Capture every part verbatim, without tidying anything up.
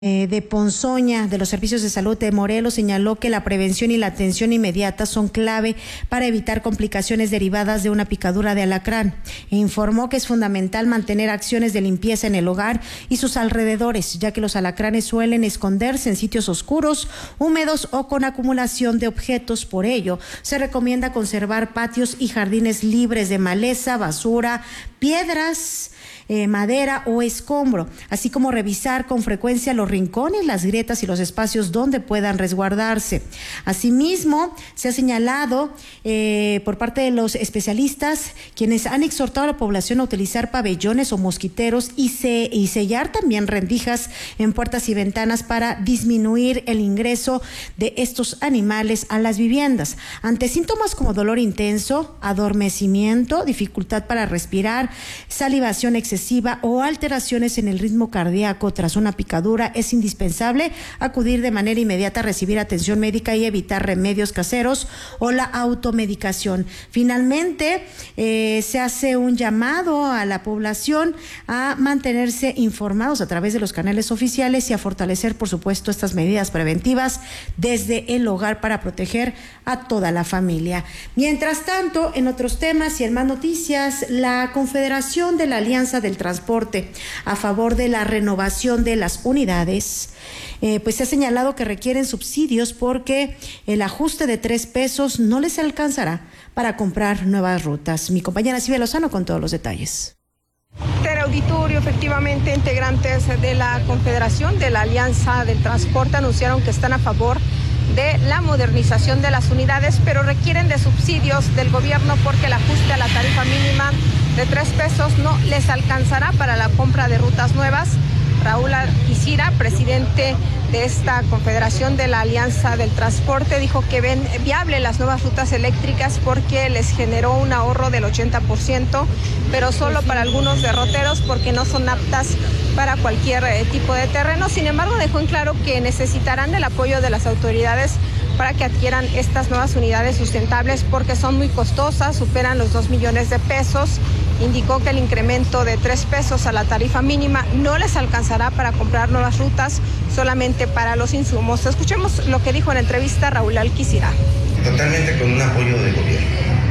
Eh, de Ponzoña, de los Servicios de Salud de Morelos, señaló que la prevención y la atención inmediata son clave para evitar complicaciones derivadas de una picadura de alacrán. E informó que es fundamental mantener acciones de limpieza en el hogar y sus alrededores, ya que los alacranes suelen esconderse en sitios oscuros, húmedos o con acumulación de objetos. Por ello, se recomienda conservar patios y jardines libres de maleza, basura, piedras, Eh, madera o escombro, así como revisar con frecuencia los rincones, las grietas y los espacios donde puedan resguardarse. Asimismo, se ha señalado eh, por parte de los especialistas, quienes han exhortado a la población a utilizar pabellones o mosquiteros y, se, y sellar también rendijas en puertas y ventanas para disminuir el ingreso de estos animales a las viviendas. Ante síntomas como dolor intenso, adormecimiento, dificultad para respirar, salivación excesiva o alteraciones en el ritmo cardíaco tras una picadura, es indispensable acudir de manera inmediata a recibir atención médica y evitar remedios caseros o la automedicación. Finalmente, eh, se hace un llamado a la población a mantenerse informados a través de los canales oficiales y a fortalecer, por supuesto, estas medidas preventivas desde el hogar para proteger a toda la familia. Mientras tanto, en otros temas y en más noticias, la Confederación de la Alianza del Transporte a favor de la renovación de las unidades, eh, pues se ha señalado que requieren subsidios porque el ajuste de tres pesos no les alcanzará para comprar nuevas rutas. Mi compañera Silvia Lozano con todos los detalles. Auditorio, efectivamente, integrantes de la Confederación de la Alianza del Transporte anunciaron que están a favor de la modernización de las unidades, pero requieren de subsidios del gobierno porque el ajuste a la tarifa mínima de tres pesos no les alcanzará para la compra de rutas nuevas. Raúl Alquicira, presidente de esta Confederación de la Alianza del Transporte, dijo que ven viable las nuevas rutas eléctricas porque les generó un ahorro del ochenta por ciento, pero solo para algunos derroteros porque no son aptas para cualquier tipo de terreno. Sin embargo, dejó en claro que necesitarán del apoyo de las autoridades para que adquieran estas nuevas unidades sustentables porque son muy costosas, superan los dos millones de pesos. Indicó que el incremento de tres pesos a la tarifa mínima no les alcanzará para comprar nuevas rutas, solamente para los insumos. Escuchemos lo que dijo en entrevista Raúl Alquicira. Totalmente con un apoyo del gobierno.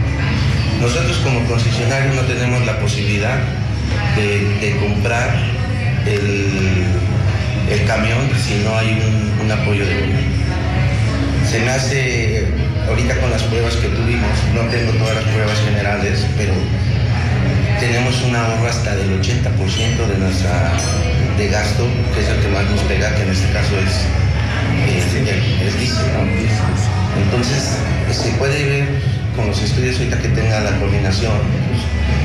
Nosotros como concesionarios no tenemos la posibilidad de, de comprar el, el camión si no hay un, un apoyo del gobierno. Se me hace, ahorita con las pruebas que tuvimos, no tengo todas las pruebas generales, pero tenemos un ahorro hasta del ochenta por ciento de nuestra de gasto, que es el que más nos pega, que en este caso es, es, es diésel, ¿no? Entonces, se puede ver con los estudios ahorita que tenga la coordinación, pues,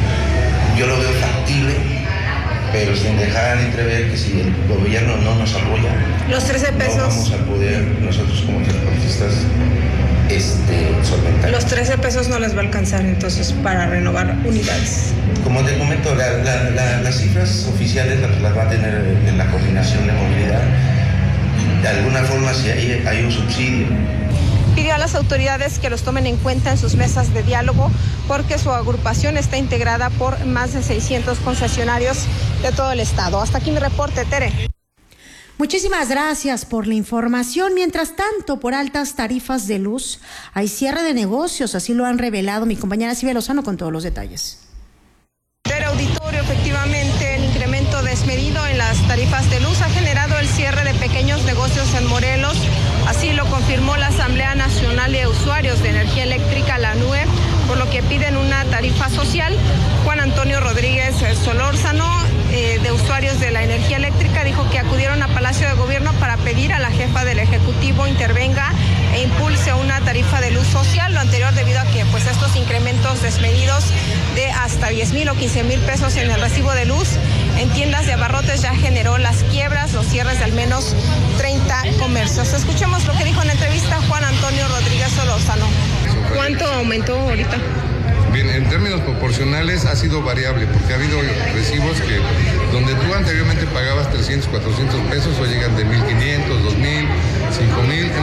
yo lo veo factible, pero sin dejar entrever que si el gobierno no nos apoya, los trece pesos, no vamos a poder nosotros como transportistas este, solventar. Los trece pesos no les va a alcanzar entonces para renovar unidades. Como te comento, la, la, la, las cifras oficiales las, las va a tener en la coordinación de movilidad. De alguna forma, si hay, hay un subsidio. Pidió a las autoridades que los tomen en cuenta en sus mesas de diálogo porque su agrupación está integrada por más de seiscientos concesionarios de todo el estado. Hasta aquí mi reporte, Tere. Muchísimas gracias por la información. Mientras tanto, por altas tarifas de luz, hay cierre de negocios, así lo han revelado mi compañera Silvia Lozano con todos los detalles. Tere, auditorio, efectivamente, el incremento desmedido en las tarifas de luz ha generado el cierre de pequeños negocios en Morelos. Así lo confirmó la Asamblea Nacional de Usuarios de Energía Eléctrica, la N U E, por lo que piden una tarifa social. Juan Antonio Rodríguez Solórzano, eh, de Usuarios de la Energía Eléctrica, dijo que acudieron a Palacio de Gobierno para pedir a la jefa del Ejecutivo intervenga e impulse una tarifa de luz social. Lo anterior debido a que pues estos incrementos desmedidos de hasta diez mil o quince mil pesos en el recibo de luz en tiendas de abarrotes ya generó las quiebras, los cierres de al menos treinta comercios. Escuchemos lo que dijo en la entrevista Juan Antonio Rodríguez Solórzano. ¿Cuánto aumentó ahorita? Bien, en términos proporcionales ha sido variable porque ha habido recibos que donde tú anteriormente pagabas trescientos, cuatrocientos pesos, hoy llegan de mil quinientos, dos mil, cinco mil. Hemos tenido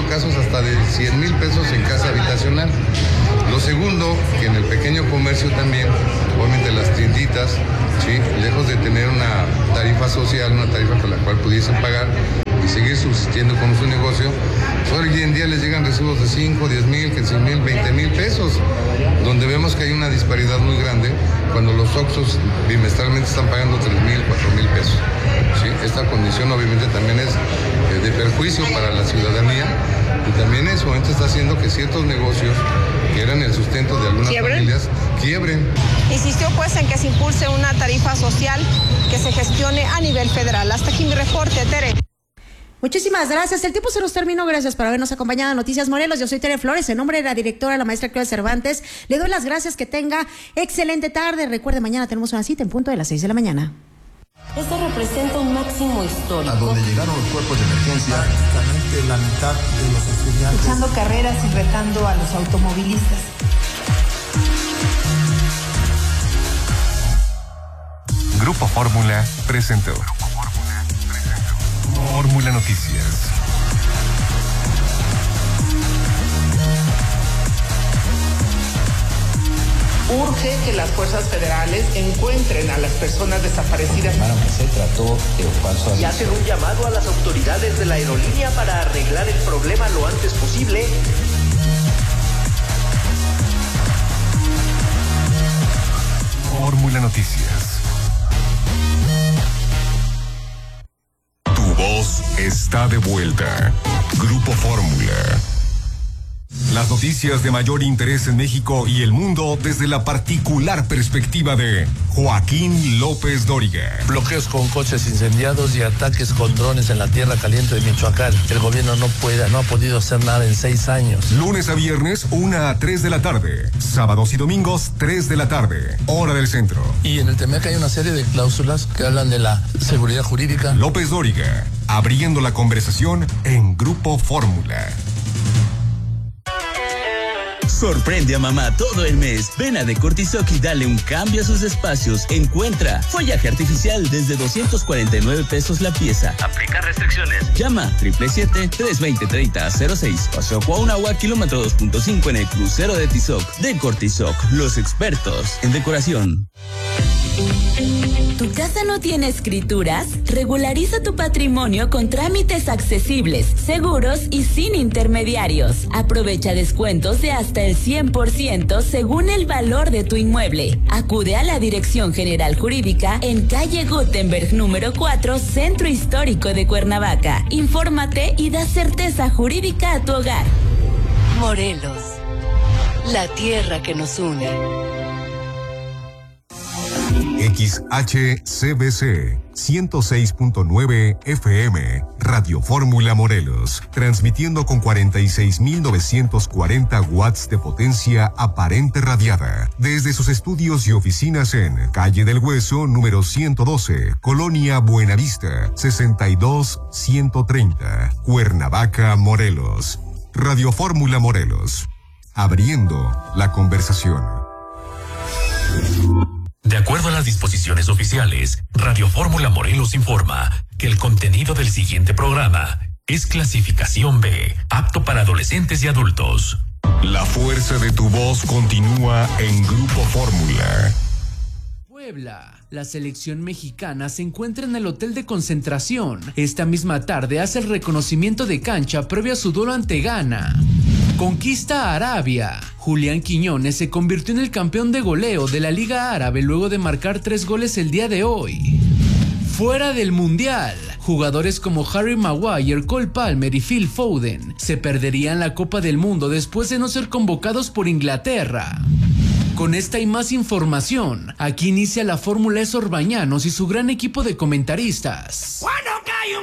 habido casos hasta de cien mil pesos en casa habitacional. Lo segundo, que en el pequeño comercio también, obviamente las tienditas, ¿sí?, lejos de tener una tarifa social, una tarifa con la cual pudiesen pagar y seguir subsistiendo con su negocio, hoy en día les llegan recibos de cinco, diez mil, quince mil, veinte mil pesos, donde vemos que hay una disparidad muy grande cuando los Oxxos bimestralmente están pagando tres mil, cuatro mil pesos. ¿Sí? Esta condición obviamente también es eh, de perjuicio para la ciudadanía y también eso obviamente está haciendo que ciertos negocios que eran el sustento de algunas ¿Quiebren? familias quiebren. Insistió pues en que se impulse una tarifa social que se gestione a nivel federal. Hasta aquí mi reporte, Tere. Muchísimas gracias. El tiempo se nos terminó. Gracias por habernos acompañado en Noticias Morelos. Yo soy Tere Flores. En nombre de la directora, la maestra Claudia Cervantes, le doy las gracias. Que tenga excelente tarde. Recuerde, mañana tenemos una cita en punto de las seis de la mañana. Esto representa un máximo histórico. A donde llegaron los cuerpos de emergencia. Prácticamente la mitad de los estudiantes. Echando carreras y retando a los automovilistas. Grupo Fórmula presentó. Fórmula Noticias. Urge que las fuerzas federales encuentren a las personas desaparecidas. Se trató de un falso aviso. Y hacen un llamado a las autoridades de la aerolínea para arreglar el problema lo antes posible. Fórmula Noticias. Tu voz está de vuelta. Grupo Fórmula. Las noticias de mayor interés en México y el mundo desde la particular perspectiva de Joaquín López Dóriga. Bloqueos con coches incendiados y ataques con drones en la tierra caliente de Michoacán. El gobierno no puede, no ha podido hacer nada en seis años. Lunes a viernes, una a tres de la tarde. Sábados y domingos, tres de la tarde. Hora del centro. Y en el T M E C hay una serie de cláusulas que hablan de la seguridad jurídica. López Dóriga, abriendo la conversación en Grupo Fórmula. Sorprende a mamá todo el mes. Ven a Decortisoc y dale un cambio a sus espacios. Encuentra follaje artificial desde doscientos cuarenta y nueve pesos la pieza. Aplica restricciones. Llama siete siete siete, tres dos cero, tres cero cero seis. Paseo Cuauhnáhuac, kilómetro dos punto cinco en el crucero de Tizoc. Decortisoc, los expertos en decoración. ¿Tu casa no tiene escrituras? Regulariza tu patrimonio con trámites accesibles, seguros y sin intermediarios. Aprovecha descuentos de hasta el cien por ciento según el valor de tu inmueble. Acude a la Dirección General Jurídica en calle Gutenberg número cuatro, Centro Histórico de Cuernavaca. Infórmate y da certeza jurídica a tu hogar. Morelos, la tierra que nos une. X H C B C ciento seis punto nueve F M, Radio Fórmula Morelos, transmitiendo con cuarenta y seis mil novecientos cuarenta watts de potencia aparente radiada, desde sus estudios y oficinas en Calle del Hueso, número ciento doce, Colonia Buenavista, sesenta y dos ciento treinta, Cuernavaca, Morelos. Radio Fórmula Morelos, abriendo la conversación. De acuerdo a las disposiciones oficiales, Radio Fórmula Morelos informa que el contenido del siguiente programa es clasificación B, apto para adolescentes y adultos. La fuerza de tu voz continúa en Grupo Fórmula. Puebla. La selección mexicana se encuentra en el hotel de concentración. Esta misma tarde hace el reconocimiento de cancha previo a su duelo ante Ghana. Conquista a Arabia. Julián Quiñones se convirtió en el campeón de goleo de la Liga Árabe luego de marcar tres goles el día de hoy. Fuera del Mundial, jugadores como Harry Maguire, Cole Palmer y Phil Foden se perderían la Copa del Mundo después de no ser convocados por Inglaterra. Con esta y más información, aquí inicia la Fórmula Esos Orbañanos y su gran equipo de comentaristas. ¡Bueno!